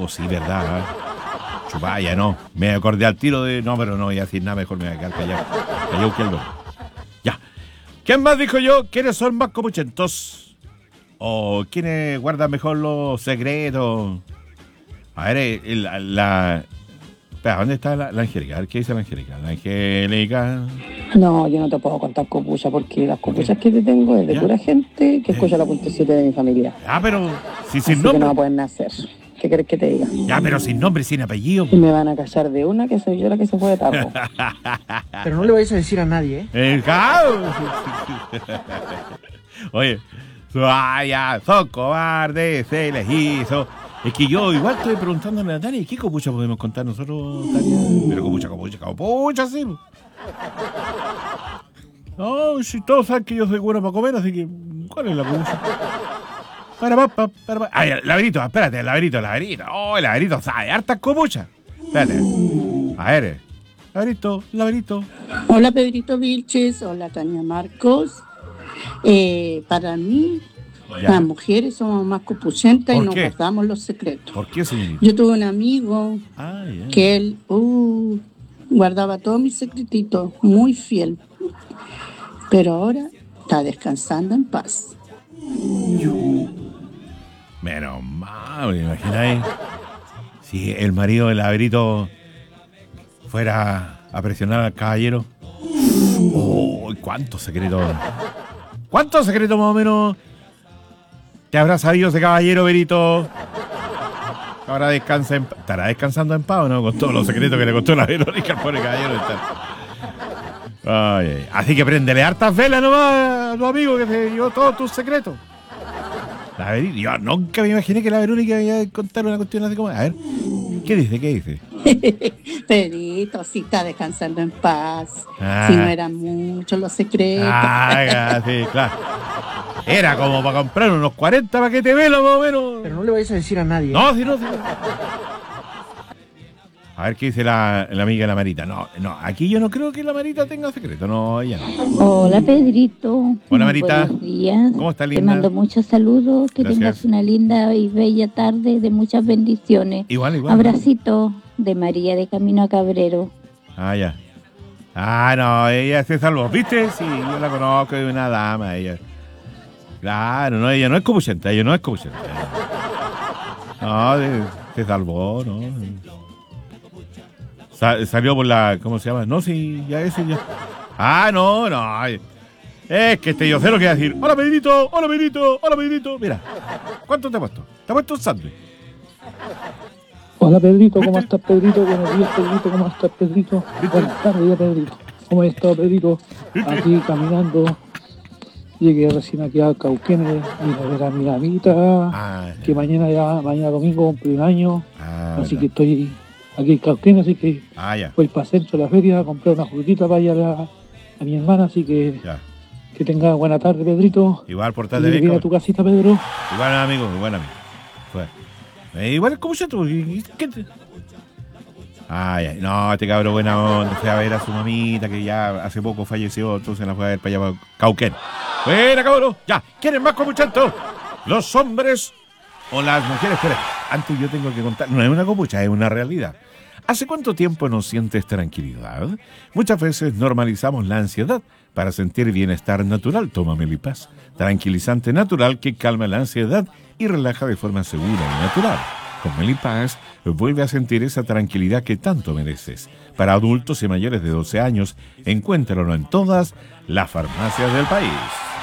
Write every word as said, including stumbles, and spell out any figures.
sí, verdad. ¿eh? Chupaya, no. Me acordé al tiro de... No, pero no voy a decir nada, mejor me voy a quedar callado. Callado que el loco. Ya. ¿Quién más dijo yo? ¿Quiénes son más copuchentos? ¿O quiénes guardan mejor los secretos? A ver, la... la... Espera, ¿dónde está la, la Angélica? A ver, ¿qué dice la Angélica? La Angélica... No, yo no te puedo contar copucha porque las copuchas que te tengo es de ¿Ya? pura gente que escucha la punto siete de mi familia. Ah, pero... Si Así sin que no nombre... me pueden nacer. ¿Qué querés que te diga? Ya, pero sin nombre, sin apellido. Y me van a callar de una que soy yo la que se fue de tarro. Pero no le vais a decir a nadie, ¿eh? El caos. Oye, ah, ya, son cobardes, se les hizo. Es que yo igual estoy preguntándole a Tania, ¿qué copucha podemos contar nosotros, Tania? Pero copucha, copucha, copucha, sí. No, si todos saben que yo soy bueno para comer, así que, ¿cuál es la copucha? Para, para, para, para, para. Ay, el laberinto, espérate, el laberinto, el laberinto. Oh, el laberinto sabe, hartas copuchas. Espérate. A ver, laberinto, laberinto. Hola Pedrito Vilches, hola Tania Marcos. Eh, para mí, Ya. las mujeres somos más copuchentas y ¿Por nos qué? guardamos los secretos. ¿Por qué, señorita? Yo tuve un amigo Ay, ay. que él uh, guardaba todos mis secretitos, muy fiel. Pero ahora está descansando en paz. Menos mal, ¿me imagináis? Si el marido del laberito fuera a presionar al caballero. Oh, ¿cuántos secretos? ¿Cuántos secretos más o menos te habrá sabido ese caballero, Berito? Ahora descansa en, estará descansando en paz, ¿no? Con todos los secretos que le contó la Verónica al pobre caballero. Ay, ay. Así que préndele hartas velas nomás a tu amigo que te dio todos tus secretos. La Verónica, yo nunca me imaginé que la Verónica iba a contar una cuestión así como... A ver, ¿qué dice? ¿Qué dice? Pedrito, sí está descansando en paz. Ah. Si no eran muchos los secretos. Ah, sí, claro. Era como para comprar unos cuarenta paquetes de vela, más o menos. Pero no le vais a decir a nadie. No, si no, si no. A ver qué dice la, la amiga de la Marita. No, no, aquí yo no creo que la Marita tenga secreto. No, ella no. Hola Pedrito. Hola, Marita. Buenos días. ¿Cómo está, Te linda? mando muchos saludos. Que Gracias. tengas una linda y bella tarde de muchas bendiciones. Igual, igual. Abracito de María de Camino a Cabrero. Ah, ya. Ah, no, ella se salvó. ¿Viste? Sí, yo la conozco, es una dama, ella. Claro, no, ella no es copuchenta, ella no es copuchenta. No, de- se salvó, ¿no? Sa- salió por la... ¿Cómo se llama? No, sí, ya ese ya... Ah, no, no. ay. Es que este yo sé lo que va a decir. Hola, Pedrito, hola, Pedrito, hola, Pedrito. Mira, ¿cuánto te ha puesto? Te ha puesto un sándwich. Hola Pedrito, ¿cómo ¿Viste? estás Pedrito? Buenos días Pedrito, ¿cómo estás Pedrito? Buenas tardes ya Pedrito. ¿Cómo has estado Pedrito? Aquí caminando. Llegué recién aquí a Cauquenes, vine a ver a mi amiguita, Ah, que mañana ya, mañana domingo cumple un año, ah, así ya. que estoy aquí en Cauquenes, así que Ah, ya, voy para centro de la feria a comprar una frutita para ir a, la- a mi hermana, así que ya. que tenga buena tarde Pedrito. Igual Y portate viene bien. a tu casita Pedro. Igual amigo, igual amigo. Fue. Eh, igual es como yo tú. ¿y qué te- Ay, ay, no, este cabrón buena onda. Fue a ver a su mamita que ya hace poco falleció, entonces la fue a ver para allá para Cauquén. Buena, cabrón. Ya, ¿quieren más copuchentos? ¿Los hombres o las mujeres? Espera, antes yo tengo que contar. No es una copucha, es una realidad. ¿Hace cuánto tiempo no sientes tranquilidad? Muchas veces normalizamos la ansiedad para sentir bienestar natural. Toma Melipaz, tranquilizante natural que calma la ansiedad y relaja de forma segura y natural. Con Melipaz, vuelve a sentir esa tranquilidad que tanto mereces. Para adultos y mayores de doce años, encuéntralo en todas las farmacias del país.